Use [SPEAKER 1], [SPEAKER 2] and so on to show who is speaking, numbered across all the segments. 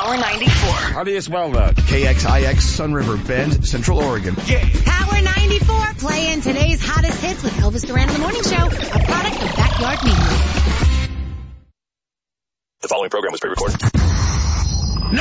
[SPEAKER 1] Power 94.
[SPEAKER 2] Howdy as well, KXIX Sun River Bend, Central Oregon.
[SPEAKER 3] Yeah.
[SPEAKER 4] Power 94 playing today's hottest hits with Elvis Duran in the Morning Show, a product of Backyard Media.
[SPEAKER 1] The following program was pre-recorded.
[SPEAKER 2] No!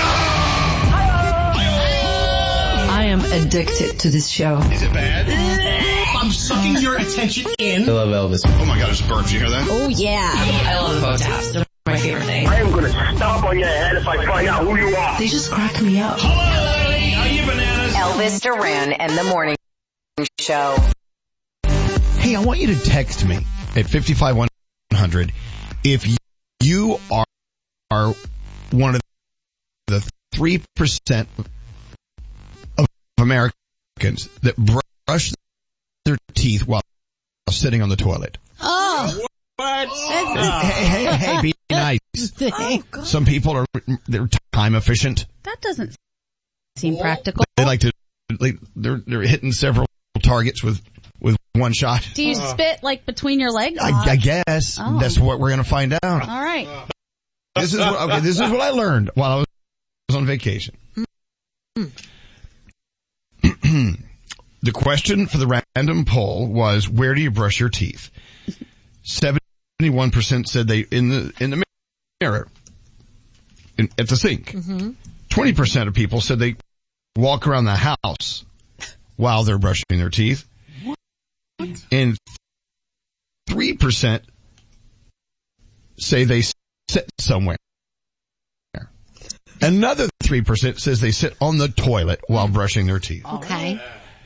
[SPEAKER 5] I am addicted to this show.
[SPEAKER 3] Is it bad? I'm sucking your attention in.
[SPEAKER 6] I love Elvis.
[SPEAKER 3] Oh my God, there's birds. You hear that?
[SPEAKER 4] Oh, yeah.
[SPEAKER 5] I love the Botas. They're my favorite thing.
[SPEAKER 7] I am going to stomp on your head if I find out who you are.
[SPEAKER 5] They just crack me up.
[SPEAKER 3] Hello, are you bananas?
[SPEAKER 1] Elvis Duran and the Morning Show.
[SPEAKER 2] Hey, I want you to text me at 55100 if you are one of the 3% of Americans that brush their teeth while sitting on the toilet.
[SPEAKER 4] Oh.
[SPEAKER 3] What?
[SPEAKER 2] Hey, be nice. Some people they're time efficient.
[SPEAKER 8] That doesn't seem practical.
[SPEAKER 2] They like to, they're hitting several targets with one shot.
[SPEAKER 8] Do you spit like between your legs?
[SPEAKER 2] I guess.
[SPEAKER 8] Oh.
[SPEAKER 2] That's what we're going to find out.
[SPEAKER 8] All right.
[SPEAKER 2] This is what I learned while I was on vacation. The question for the random poll was, where do you brush your teeth? 71% said they in the mirror, at the sink. 20% of people said they walk around the house while they're brushing their teeth. And 3% say they sit somewhere. Another 3% says they sit on the toilet while brushing their teeth.
[SPEAKER 4] Okay.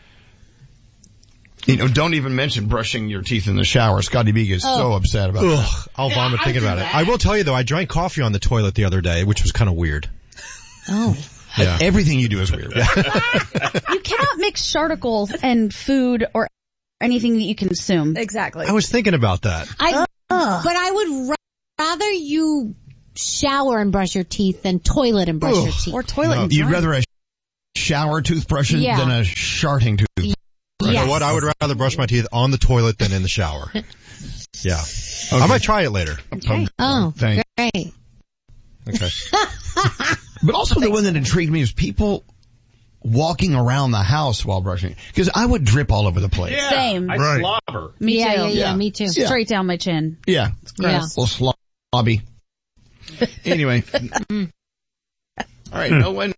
[SPEAKER 2] You know, don't even mention brushing your teeth in the shower. Scotty B is so upset about that.
[SPEAKER 6] I'll vomit thinking about it. I will tell you though, I drank coffee on the toilet the other day, which was kind of weird.
[SPEAKER 4] Oh.
[SPEAKER 6] Yeah.
[SPEAKER 2] Everything you do is weird.
[SPEAKER 8] You cannot mix charticles and food or anything that you consume.
[SPEAKER 5] Exactly.
[SPEAKER 6] I was thinking about that.
[SPEAKER 4] But I would rather you shower and brush your teeth than toilet and brush your teeth.
[SPEAKER 8] Or toilet and
[SPEAKER 2] You'd
[SPEAKER 8] drink.
[SPEAKER 2] rather a shower toothbrush than a sharting toothbrush.
[SPEAKER 6] You know what? I would rather brush my teeth on the toilet than in the shower. Yeah. I might try it later.
[SPEAKER 8] Okay.
[SPEAKER 4] Oh,
[SPEAKER 2] Thanks.
[SPEAKER 4] great.
[SPEAKER 6] Okay.
[SPEAKER 2] But also the one that intrigued me is people walking around the house while brushing. Because I would drip all over the place.
[SPEAKER 3] Yeah,
[SPEAKER 8] Same.
[SPEAKER 3] I
[SPEAKER 2] Right.
[SPEAKER 3] slobber.
[SPEAKER 8] Me too.
[SPEAKER 4] Yeah, me too.
[SPEAKER 2] Yeah.
[SPEAKER 8] Straight down my chin.
[SPEAKER 2] Yeah.
[SPEAKER 4] gross.
[SPEAKER 2] A little slobby. Anyway. All right. No one's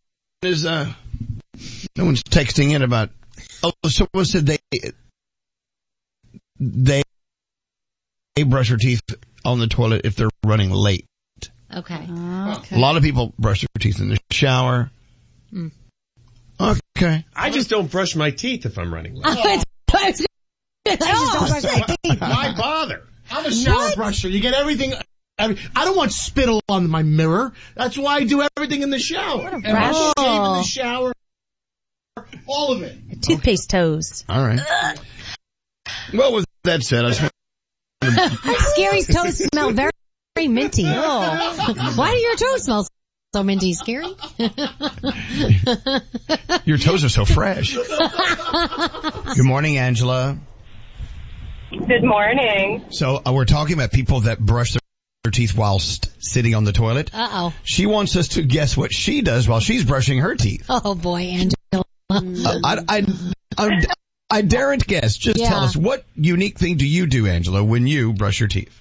[SPEAKER 2] texting in about, someone said they brush their teeth on the toilet if they're running late.
[SPEAKER 4] Okay.
[SPEAKER 2] A lot of people brush their teeth in the shower. Okay.
[SPEAKER 3] I just don't brush my teeth if I'm running late.
[SPEAKER 4] I just don't brush my teeth.
[SPEAKER 3] Why bother?
[SPEAKER 9] I'm a shower brusher. You get everything. I don't want spittle on my mirror. That's why I do everything in the shower. And I shave in the shower. All of it.
[SPEAKER 8] Toothpaste toes.
[SPEAKER 2] All right. Well, with that said, I just
[SPEAKER 4] Scary's toes smell very, very minty. Oh. Why do your toes smell so minty, Scary?
[SPEAKER 2] your toes are so fresh. Good morning, Angela.
[SPEAKER 10] Good morning.
[SPEAKER 2] So we're talking about people that brush their teeth whilst sitting on the toilet.
[SPEAKER 4] Uh-oh.
[SPEAKER 2] She wants us to guess what she does while she's brushing her teeth.
[SPEAKER 4] Oh, boy, Angela.
[SPEAKER 2] I daren't guess. Just tell us, what unique thing do you do, Angela, when you brush your teeth?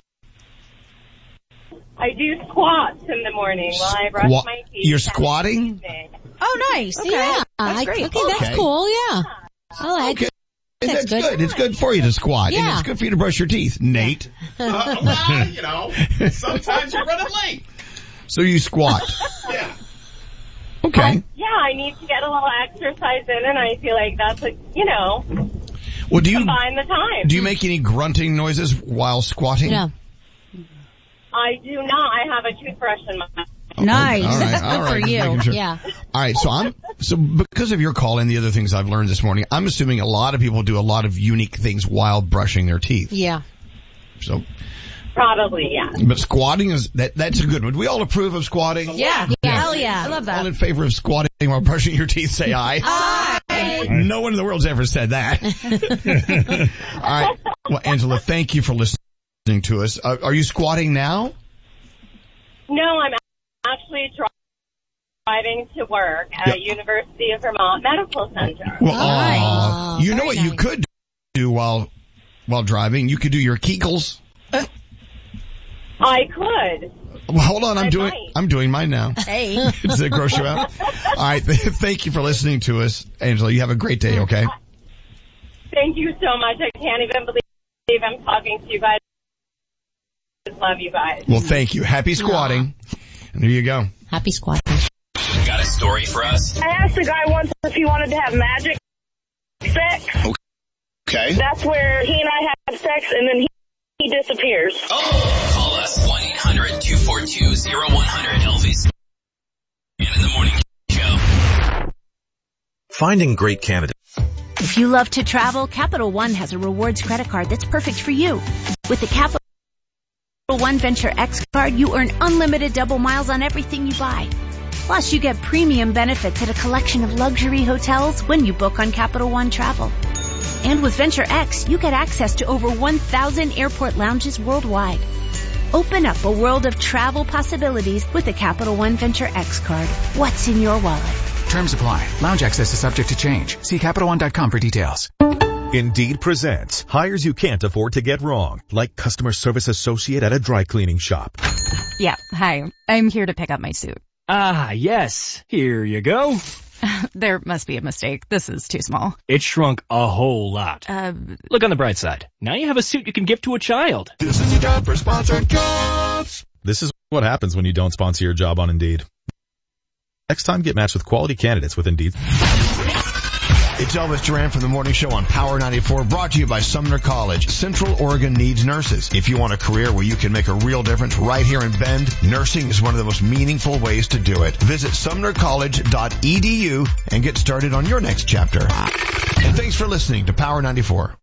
[SPEAKER 10] I do squats in the morning while I brush my teeth.
[SPEAKER 2] You're squatting?
[SPEAKER 8] Oh, nice. Okay.
[SPEAKER 4] Yeah.
[SPEAKER 8] That's great.
[SPEAKER 4] Okay, that's cool, yeah. I like
[SPEAKER 2] Okay. That's good. It's good for you to squat. And it's good for you to brush your teeth, Nate.
[SPEAKER 3] Well, you know, sometimes you're running late.
[SPEAKER 2] So you squat.
[SPEAKER 3] Yeah.
[SPEAKER 2] Okay.
[SPEAKER 10] Yeah, I need to get a little exercise in, and I feel like that's
[SPEAKER 2] Well,
[SPEAKER 10] combine the time.
[SPEAKER 2] Do you make any grunting noises while squatting?
[SPEAKER 4] No.
[SPEAKER 10] I do not. I have a toothbrush in my mouth.
[SPEAKER 8] Nice.
[SPEAKER 2] All right.
[SPEAKER 8] Good for
[SPEAKER 2] Just
[SPEAKER 8] you.
[SPEAKER 2] making sure.
[SPEAKER 4] Yeah.
[SPEAKER 2] All right. So because of your call and the other things I've learned this morning, I'm assuming a lot of people do a lot of unique things while brushing their teeth.
[SPEAKER 4] Yeah.
[SPEAKER 2] So.
[SPEAKER 10] Probably, yeah.
[SPEAKER 2] But squatting that's a good one. We all approve of squatting?
[SPEAKER 8] Yeah. Hell yeah. I love
[SPEAKER 2] All
[SPEAKER 8] that.
[SPEAKER 2] in favor of squatting while brushing your teeth, say aye.
[SPEAKER 8] Aye.
[SPEAKER 2] No one in the world's ever said that. All right. Well, Angela, thank you for listening to us. Are you squatting now?
[SPEAKER 10] No, I'm actually driving to work at University of Vermont Medical Center.
[SPEAKER 2] Well, you know what you could do while driving? You could do your Kegels.
[SPEAKER 10] I could.
[SPEAKER 2] Well, hold on, I'm doing mine now.
[SPEAKER 8] Hey.
[SPEAKER 2] Does it gross you out? All right, thank you for listening to us, Angela. You have a great day, okay?
[SPEAKER 10] Thank you so much. I can't even believe I'm talking to you guys. I just love you guys.
[SPEAKER 2] Well, thank you. Happy squatting. And there you go.
[SPEAKER 4] Happy squatting.
[SPEAKER 1] Got a story for us?
[SPEAKER 7] I asked a guy once if he wanted to have magic sex.
[SPEAKER 2] Okay.
[SPEAKER 7] That's where he and I have sex, and then he disappears.
[SPEAKER 1] Oh, call us 1-800-242-0100 Elvis. And in the morning show.
[SPEAKER 11] Finding great candidates.
[SPEAKER 12] If you love to travel, Capital One has a rewards credit card that's perfect for you. With the Capital One Venture X card, you earn unlimited double miles on everything you buy. Plus, you get premium benefits at a collection of luxury hotels when you book on Capital One Travel. And with Venture X, you get access to over 1,000 airport lounges worldwide. Open up a world of travel possibilities with the Capital One Venture X card. What's in your wallet?
[SPEAKER 13] Terms apply. Lounge access is subject to change. See CapitalOne.com for details.
[SPEAKER 11] Indeed presents hires you can't afford to get wrong, like customer service associate at a dry cleaning shop.
[SPEAKER 14] Yeah, hi. I'm here to pick up my suit.
[SPEAKER 15] Ah, yes. Here you go.
[SPEAKER 14] There must be a mistake. This is too small.
[SPEAKER 15] It shrunk a whole lot. Look on the bright side. Now you have a suit you can give to a child.
[SPEAKER 11] This is your job for sponsored jobs. This is what happens when you don't sponsor your job on Indeed. Next time, get matched with quality candidates with Indeed.
[SPEAKER 2] It's Elvis Duran from the Morning Show on Power 94, brought to you by Sumner College. Central Oregon needs nurses. If you want a career where you can make a real difference right here in Bend, nursing is one of the most meaningful ways to do it. Visit sumnercollege.edu and get started on your next chapter. And thanks for listening to Power 94.